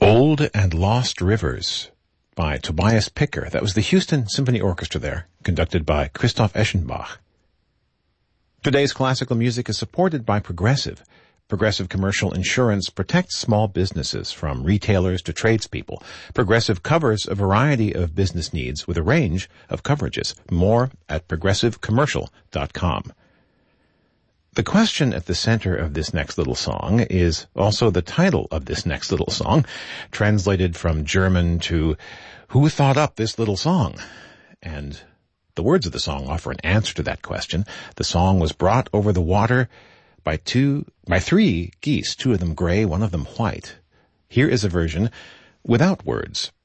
Old and Lost Rivers by Tobias Picker. That was the Houston Symphony Orchestra there, conducted by Christoph Eschenbach. Today's classical music is supported by Progressive. Progressive Commercial Insurance protects small businesses from retailers to tradespeople. Progressive covers a variety of business needs with a range of coverages. More at progressivecommercial.com. The question at the center of this next little song is also the title of this next little song, translated from German to "Who thought up this little song?" And the words of the song offer an answer to that question. The song was brought over the water by three geese, two of them gray, one of them white. Here is a version without words.